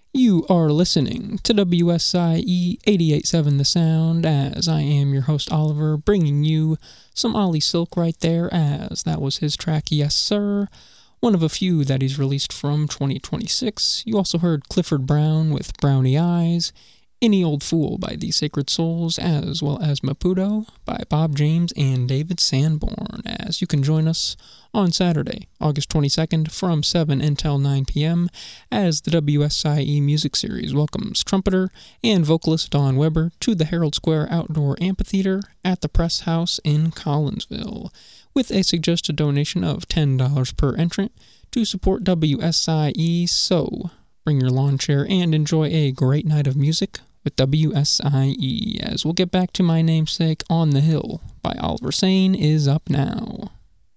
You are listening to WSIE 88.7 The Sound, as I am your host Oliver, bringing you some Ollie Silk right there, as that was his track Yes Sir, one of a few that he's released from 2026. You also heard Clifford Brown with Brownie Eyes, Any Old Fool by The Sacred Souls, as well as Maputo by Bob James and David Sanborn, as you can join us on Saturday, August 22nd from 7 until 9 p.m. as the WSIE Music Series welcomes trumpeter and vocalist Dawn Weber to the Herald Square Outdoor Amphitheater at the Press House in Collinsville, with a suggested donation of $10 per entrant to support WSIE. So bring your lawn chair and enjoy a great night of music with WSIE, as we'll get back to My Namesake on the Hill by Oliver Sane is up now.